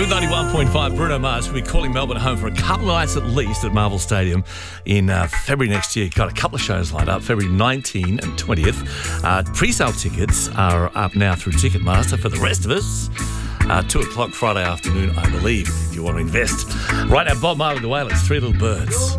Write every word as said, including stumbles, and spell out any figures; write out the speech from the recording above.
With ninety-one point five, Bruno Mars will be calling Melbourne home for a couple of nights at least at Marvel Stadium in uh, February next year. Got a couple of shows lined up, February nineteenth and twentieth. Uh, pre-sale tickets are up now through Ticketmaster. For the rest of us, uh, two o'clock Friday afternoon, I believe, if you want to invest. Right now, Bob Marley and the Wailers, Three Little Birds.